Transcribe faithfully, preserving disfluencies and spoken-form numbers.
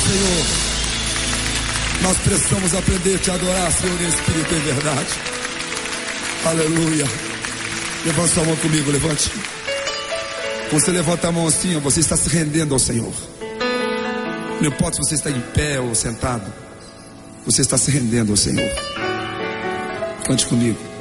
Senhor. Nós precisamos aprender a te adorar, Senhor, em espírito e em verdade. Aleluia. Levante sua mão comigo, levante. Você levanta a mão assim, ó, você está se rendendo ao Senhor. Não importa se você está em pé ou sentado, você está se rendendo ao Senhor. Cante comigo.